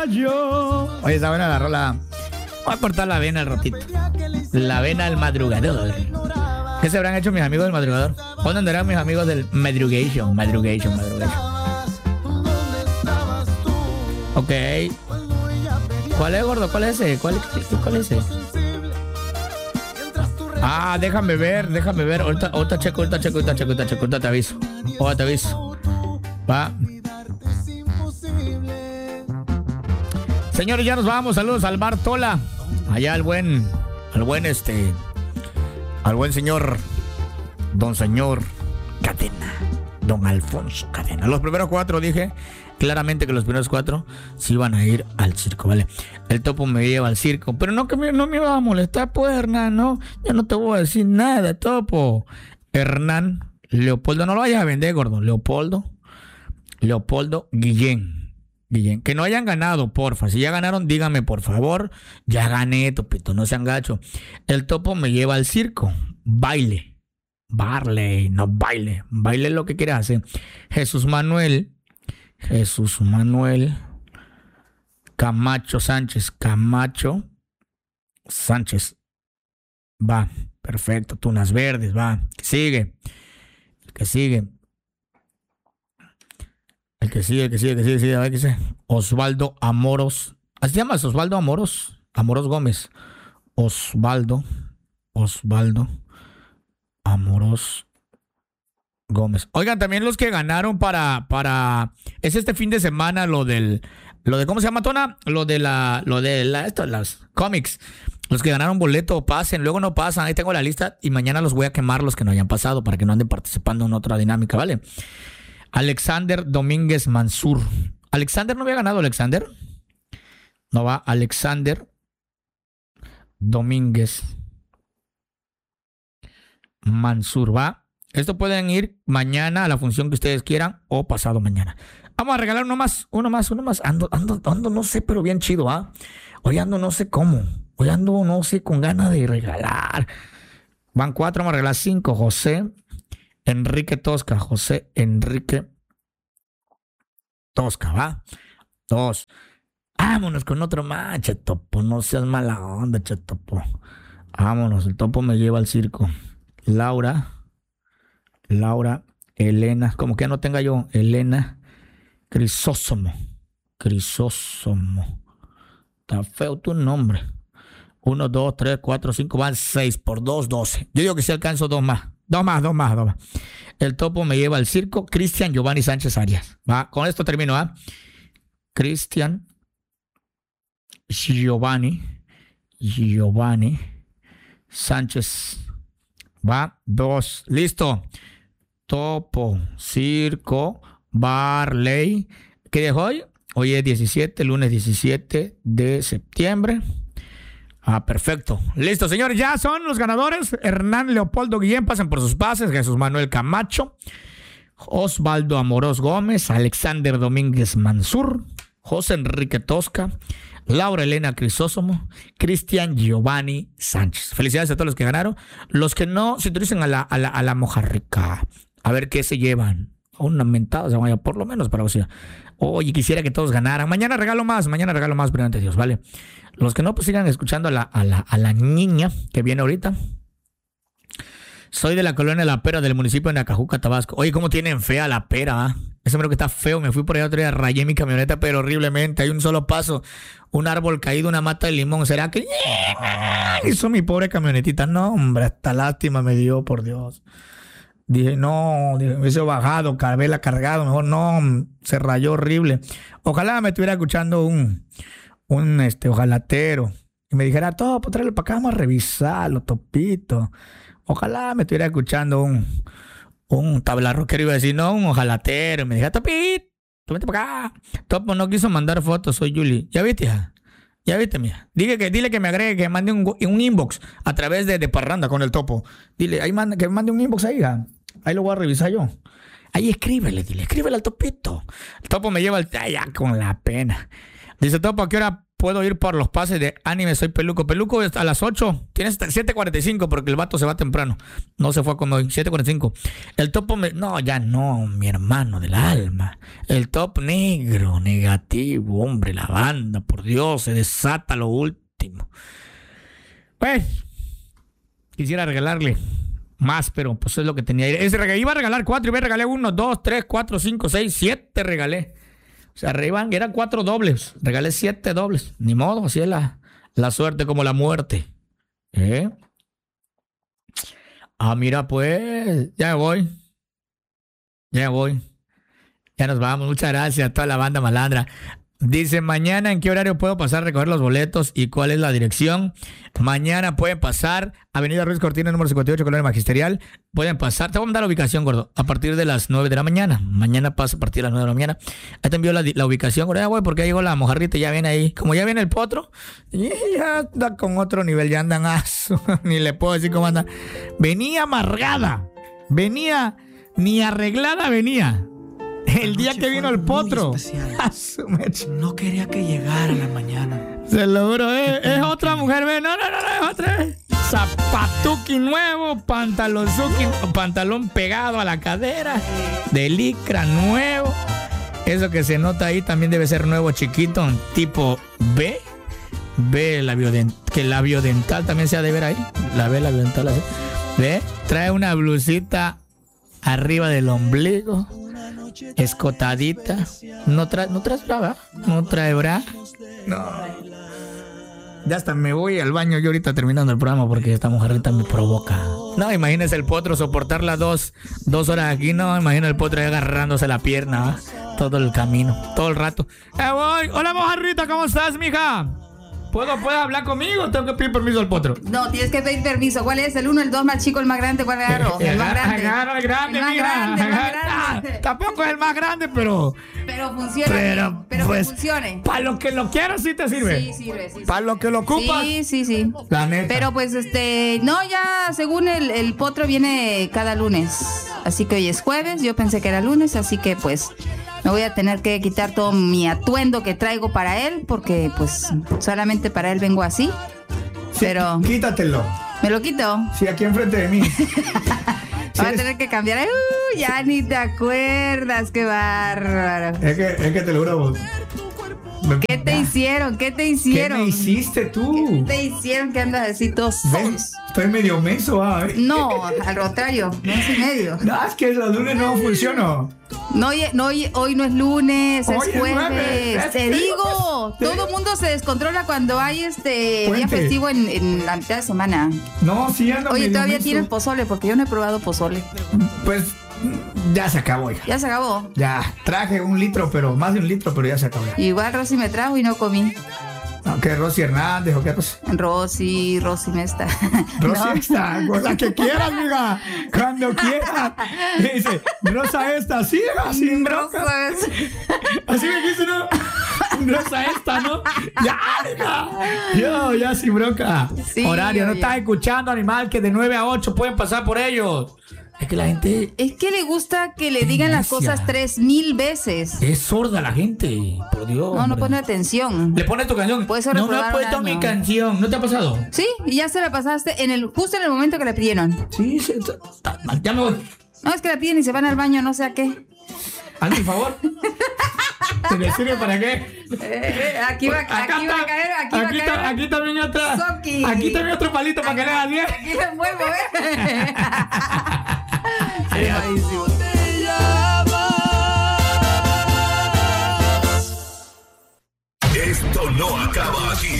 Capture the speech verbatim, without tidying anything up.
Oye, está buena la rola. Voy a cortar la vena al ratito. La vena al madrugador. ¿Qué se habrán hecho mis amigos del madrugador? ¿Dónde andarán mis amigos del madrugation? Madrugation, madrugation. Ok. ¿Cuál es, gordo? ¿Cuál es ese? ¿Cuál, cuál es ese? Ah, déjame ver, déjame ver. Ahorita, ahorita checo, ahorita checo, ahorita checo, ahorita checo, ahorita te aviso. Ahorita te aviso. Va. Señores, ya nos vamos. Saludos al Bartola. Allá al buen, al buen este, al buen señor, don señor Cadena, don Alfonso Cadena. Los primeros cuatro dije claramente que los primeros cuatro sí iban a ir al circo, ¿vale? El topo me lleva al circo, pero no que me, no me va a molestar, pues, Hernán, no, yo no te voy a decir nada, topo. Hernán, Leopoldo, no lo vayas a vender, gordo. Leopoldo, Leopoldo Guillén. Guillén, que no hayan ganado, porfa. Si ya ganaron, díganme, por favor. Ya gané, topito, no sean gacho. El topo me lleva al circo. Baile. Barley, no baile. Baile es lo que quieras hacer. Jesús Manuel. Jesús Manuel. Camacho Sánchez. Camacho Sánchez. Va, perfecto. Tunas verdes, va. Que sigue. El que sigue. El que sigue, el que sigue, el que sigue, el que sigue, a ver qué sé. Osvaldo Amoros. ¿Así se llama? Osvaldo Amoros. Amoros Gómez. Osvaldo. Osvaldo Amoros Gómez. Oigan, también los que ganaron para, para, es este fin de semana lo del, lo de, ¿cómo se llama, Tona? Lo de la, lo de la, esto, las cómics. Los que ganaron boleto, pasen, luego no pasan. Ahí tengo la lista y mañana los voy a quemar los que no hayan pasado para que no anden participando en otra dinámica, ¿vale? Alexander Domínguez Mansur. ¿Alexander no había ganado, Alexander? No va, Alexander Domínguez Mansur, va. Esto pueden ir mañana a la función que ustedes quieran o pasado mañana. Vamos a regalar uno más, uno más, uno más. Ando, ando, ando, no sé, pero bien chido, ¿ah? ¿eh? Hoy ando no sé cómo. Hoy ando, no sé, con ganas de regalar. Van cuatro, vamos a regalar cinco. José Enrique Tosca, José Enrique Tosca, ¿va? Dos. Vámonos con otro más, Chetopo. No seas mala onda, Chetopo. Vámonos, el topo me lleva al circo. Laura, Laura, Elena, como que ya no tenga yo, Elena Crisóstomo. Crisóstomo. Está feo tu nombre. Uno, dos, tres, cuatro, cinco, van seis por dos, doce. Yo digo que si alcanzo dos más. Dos más, dos más, dos más. El topo me lleva al circo. Cristian Giovanni Sánchez Arias. Va, con esto termino, ¿ah? ¿eh? Cristian Giovanni. Giovanni Sánchez. Va, dos. Listo. Topo, circo, Barley. ¿Qué día es hoy? Hoy es diecisiete, lunes diecisiete de septiembre. Ah, perfecto. Listo, señores, ya son los ganadores. Hernán Leopoldo Guillén, pasen por sus pases. Jesús Manuel Camacho, Osvaldo Amoros Gómez, Alexander Domínguez Mansur, José Enrique Tosca, Laura Elena Crisóstomo, Cristian Giovanni Sánchez. Felicidades a todos los que ganaron. Los que no, sintonicen a la, a la, a la mojarrica. A ver qué se llevan. Una mentada, o sea, vaya, por lo menos para vos. Oye, quisiera que todos ganaran. Mañana regalo más, mañana regalo más, primero ante Dios, ¿vale? Los que no, pues sigan escuchando a la, a la, a la niña que viene ahorita. Soy de la colonia La Pera, del municipio de Nacajuca, Tabasco. Oye, cómo tienen fea La Pera, ¿ah? ¿eh? Eso creo que está feo. Me fui por allá otro día, rayé mi camioneta, pero horriblemente. Hay un solo paso, un árbol caído, una mata de limón. ¿Será que hizo mi pobre camionetita? No, hombre, hasta lástima me dio, por Dios. Dije, no, dije, me hubiese bajado, haberla cargado, mejor no, se rayó horrible. Ojalá me estuviera escuchando un, un este, ojalatero y me dijera, todo, pues tráelo para acá, vamos a revisarlo, topito. Ojalá me estuviera escuchando un, un tablarroquero, iba a decir, no, un ojalatero. Y me dijera, topito, tú vete para acá. Topo no quiso mandar fotos, soy Julie. ¿Ya viste, hija? Ya viste, mía. Dile que, dile que me agregue, que mande un, un inbox a través de, de Parranda con el Topo. Dile, ahí manda, que me mande un inbox ahí, hija. Ahí lo voy a revisar yo. Ahí escríbele, dile, escríbele al Topito. El Topo me lleva el, ay, ya con la pena. Dice Topo, ¿a qué hora puedo ir por los pases de anime. Soy Peluco. Peluco a las ocho. Tienes hasta siete cuarenta y cinco porque el vato se va temprano. No se fue como hoy. siete cuarenta y cinco. El topo... Me... No, ya no, mi hermano del alma. El top negro, negativo. Hombre, la banda, por Dios, se desata lo último. Pues, quisiera regalarle más, pero pues es lo que tenía. Es, iba a regalar cuatro y me regalé uno, dos, tres, cuatro, cinco, seis, siete regalé. O sea, arriba eran cuatro dobles. Regalé siete dobles. Ni modo, así es la, la suerte como la muerte. ¿Eh? Ah, mira, pues, ya me voy. Ya me voy. Ya nos vamos. Muchas gracias a toda la banda malandra. Dice, mañana, ¿en qué horario puedo pasar a recoger los boletos y cuál es la dirección? Mañana pueden pasar, Avenida Ruiz Cortines, número cincuenta y ocho, Colonia Magisterial. Pueden pasar, te voy a mandar la ubicación, gordo, a partir de las nueve de la mañana. Mañana pasa a partir de las nueve de la mañana. Ahí te envío la, la ubicación, gordo, ya voy, porque ya llegó la mojarrita, ya viene ahí. Como ya viene el potro, y ya anda con otro nivel, ya andan aso. Ni le puedo decir cómo anda. Venía amargada, venía, ni arreglada venía. El día que vino el potro. No quería que llegara la mañana. Se lo juro, es, es otra mujer. No, no, no, no, es otra. Zapatuki nuevo, pantalonzuki, pantalón pegado a la cadera, de licra nuevo. Eso que se nota ahí también debe ser nuevo, chiquito, tipo B. B, la biodent- que la biodental también se ha de ver ahí. La B, la biodental. Así. ¿Ve? Trae una blusita arriba del ombligo. Escotadita. No trae, no trae bra, no trae bra. No. Ya hasta me voy al baño yo ahorita terminando el programa porque esta mujerita me provoca. No, imagínese el potro soportarla dos, dos horas aquí. No, imagina el potro ahí agarrándose la pierna, ¿va? Todo el camino, todo el rato. ¡Eh, voy! Hola, mojarrita, ¿cómo estás, mija? ¿Puedo, ¿Puedes hablar conmigo o tengo que pedir permiso al potro? No, tienes que pedir permiso. ¿Cuál es? ¿El uno, el dos, más chico, el más grande? ¿Cuál agarro? El más grande. Agarra el grande, el más mira. grande, el más grande. Ah, tampoco es el más grande, pero... Pero funciona. Pero, pero pues, que funcione. Para lo que lo quieras sí te sirve. Sí, sirve, sí. Para lo que lo ocupas. Sí, sí, sí. La neta. Pero pues, este... No, ya según el, el potro viene cada lunes. Así que hoy es jueves. Yo pensé que era lunes, así que pues... Me voy a tener que quitar todo mi atuendo que traigo para él, porque pues solamente para él vengo así. Sí, pero... Quítatelo. ¿Me lo quito? Sí, aquí enfrente de mí. Voy a tener que cambiar. Uh, ya ni te acuerdas, qué bárbaro. Es que, es que te lo juro. Me... ¿Qué te hicieron? ¿Qué te hicieron? ¿Qué me hiciste tú? ¿Qué te hicieron que andas así todos ¿Ves? solos? Estoy medio menso, ¿ah? No, al contrario, no es y medio. No, es que los lunes no funcionan. No, hoy, no, hoy, hoy no es lunes, Hoy es es jueves. jueves. Te Es- digo, te- todo el mundo se descontrola cuando hay este día Puente. festivo en, en la mitad de semana. No, sí ando Oye, medio todavía menso. tienes pozole, porque yo no he probado pozole. Pues ya se acabó, hija. Ya se acabó. Ya, traje un litro, pero más de un litro, pero ya se acabó. Ya. Igual Rosy me trajo y no comí. No, ¿qué, Rosy Hernández o qué Rosy? Rosy, Rosy me está. Rosy No. esta, con la que quieras, mira, cuando quieras. Me dice, Rosa esta, sí, sin bronca. Rosas. Así me dijiste, ¿no? Rosa esta, ¿no? Ya, mira. Yo, ya sin bronca. Sí, Horario, no oye. estás escuchando, animal, que de nueve a ocho pueden pasar por ellos. Es que la gente... Es que le gusta que le digan las Necia. cosas tres mil veces. Es sorda la gente, por Dios. No, no hombre. pone atención. Le pones tu canción. Puede ser no me reprobar ha puesto un mi año. canción. ¿No te ha pasado? Sí, y ya se la pasaste en el, justo en el momento que la pidieron. Sí, sí. está- está mal. Ya me voy. No, es que la piden y se van al baño, no sé a qué. Hazme un favor. ¿Te le sirve para qué? Eh, aquí va, Acá aquí va está. a caer, aquí, va a Aquí, caer. está- aquí también otra. Soki. Aquí también otro palito para que le hagas bien. Aquí la muevo, ¿eh? Buenísimo. Esto no acaba aquí.